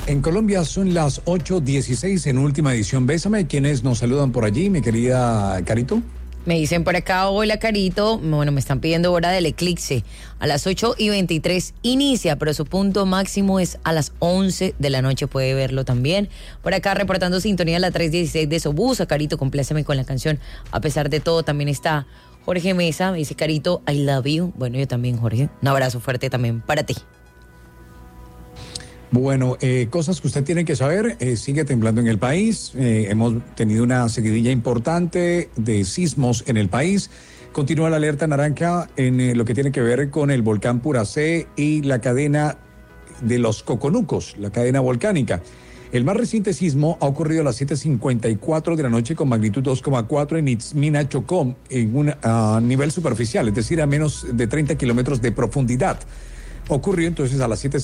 En Colombia son las 8:16 en última edición. Bésame, ¿quiénes nos saludan por allí, mi querida Carito? Me dicen por acá, hola Carito, bueno, me están pidiendo hora del eclipse. A las 8:23 inicia, pero su punto máximo es a las 11 de la noche, puede verlo también. Por acá reportando sintonía a la 3:16 de Sobusa. Carito, compláceme con la canción. A pesar de todo, también está Jorge Mesa, me dice Carito, I love you. Bueno, yo también, Jorge, un abrazo fuerte también para ti. Bueno, cosas que usted tiene que saber, sigue temblando en el país, hemos tenido una seguidilla importante de sismos en el país, continúa la alerta naranja en lo que tiene que ver con el volcán Puracé y la cadena de los Coconucos, la cadena volcánica. El más reciente sismo ha ocurrido a las 7:54 de la noche con magnitud 2,4 en Itzmina, Chocó, en un nivel superficial, es decir, a menos de 30 kilómetros de profundidad. Ocurrió entonces a las 7:54